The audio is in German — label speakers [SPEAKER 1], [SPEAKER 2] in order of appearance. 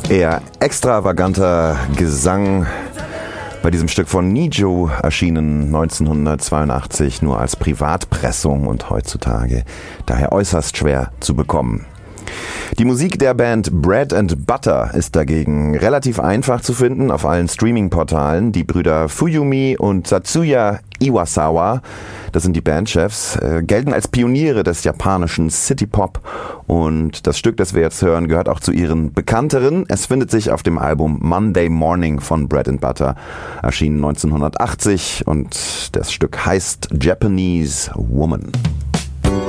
[SPEAKER 1] Eher extravaganter Gesang bei diesem Stück von Nijo, erschienen 1982 nur als Privatpressung und heutzutage daher äußerst schwer zu bekommen. Die Musik der Band Bread and Butter ist dagegen relativ einfach zu finden auf allen Streaming-Portalen. Die Brüder Fuyumi und Tatsuya Iwasawa, das sind die Bandchefs, gelten als Pioniere des japanischen City-Pop. Und das Stück, das wir jetzt hören, gehört auch zu ihren bekannteren. Es findet sich auf dem Album Monday Morning von Bread and Butter, erschienen 1980. Und das Stück heißt Japanese Woman.